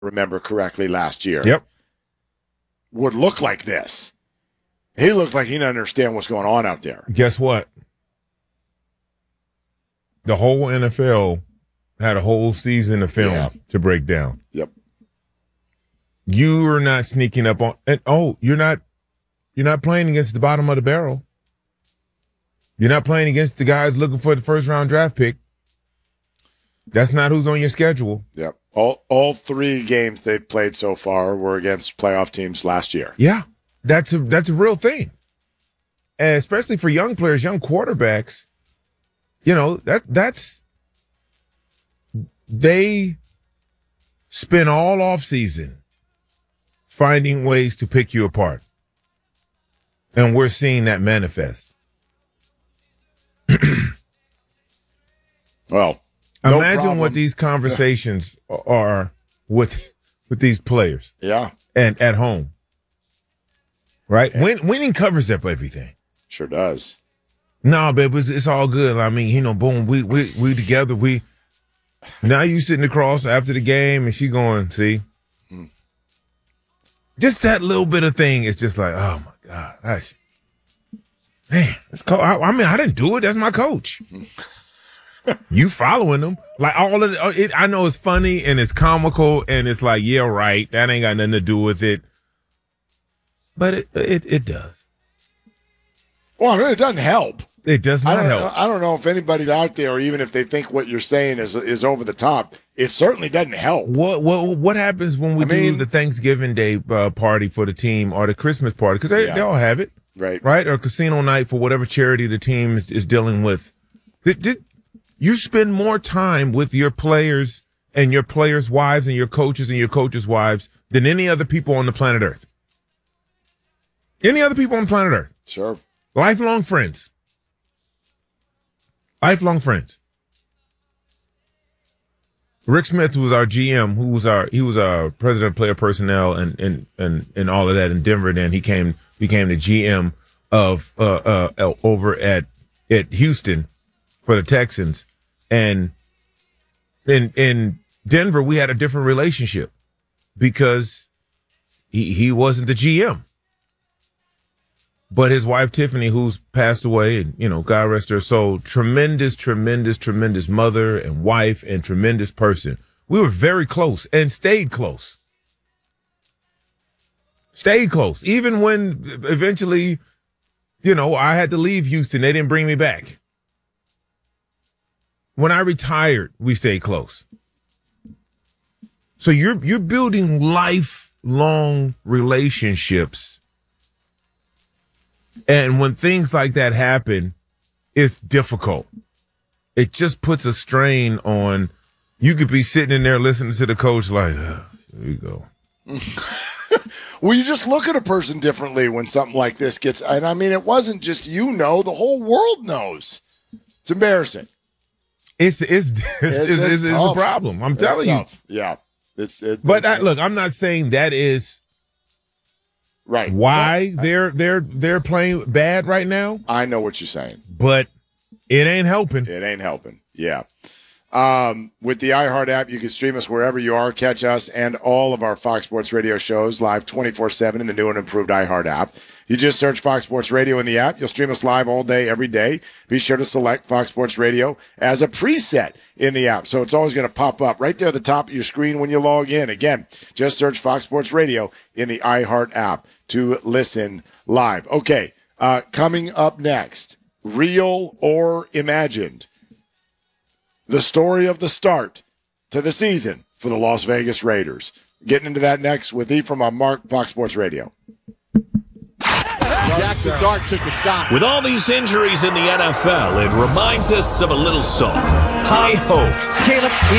remember correctly, last year. Yep. Would look like this. He looks like he doesn't understand what's going on out there. Guess what? The whole NFL had a whole season of film to break down. Yep. You are not sneaking up on, and you're not playing against the bottom of the barrel. You're not playing against the guys looking for the first round draft pick. That's not who's on your schedule. Yep. All 3 games they've played so far were against playoff teams last year. Yeah. That's a real thing. And especially for young players, young quarterbacks, they spend all off season finding ways to pick you apart. And we're seeing that manifest. Well, imagine what these conversations are with these players. Yeah. And at home. Right? Yeah. Winning covers up everything. Sure does. No, babe, it's all good. I mean, boom, we together. Now you sitting across after the game and she going, see? Just that little bit of thing is just like, oh my God, man, that's cool. I mean, I didn't do it. That's my coach. You following them. Like all of it. I know it's funny and it's comical and it's like, yeah, right. That ain't got nothing to do with it. But it does. Well, it doesn't help. It does not help. I don't know if anybody out there, or even if they think what you're saying is over the top, it certainly doesn't help. What happens when we do the Thanksgiving Day party for the team or the Christmas party? Because they all have it. Right? Or casino night for whatever charity the team is dealing with. You spend more time with your players and your players' wives and your coaches' wives than any other people on the planet Earth. Any other people on planet Earth. Sure. Lifelong friends. Lifelong friends. Rick Smith, who was our GM, he was our president of player personnel and all of that in Denver. Then he became the GM of over at Houston for the Texans. And in Denver, we had a different relationship because he wasn't the GM. But his wife, Tiffany, who's passed away, and, God rest her soul, tremendous mother and wife and tremendous person. We were very close and stayed close. Even when eventually, I had to leave Houston. They didn't bring me back. When I retired, we stayed close. So you're building lifelong relationships. And when things like that happen, it's difficult. It just puts a strain on. You could be sitting in there listening to the coach like, here we go. Well, you just look at a person differently when something like this gets. And I mean, it wasn't just the whole world knows. It's embarrassing. It's a problem. I'm telling you. Yeah. But look, I'm not saying that is. Right. Why they're playing bad right now? I know what you're saying. But it ain't helping. Yeah. With the iHeart app, you can stream us wherever you are. Catch us and all of our Fox Sports Radio shows live 24/7 in the new and improved iHeart app. You just search Fox Sports Radio in the app. You'll stream us live all day, every day. Be sure to select Fox Sports Radio as a preset in the app. So it's always going to pop up right there at the top of your screen when you log in. Again, just search Fox Sports Radio in the iHeart app to listen live. Okay, coming up next, real or imagined? The story of the start to the season for the Las Vegas Raiders. Getting into that next with Ephraim on Mark, Fox Sports Radio. Jack the Dart took a shot. With all these injuries in the NFL, it reminds us of a little song, High Hopes. Caleb,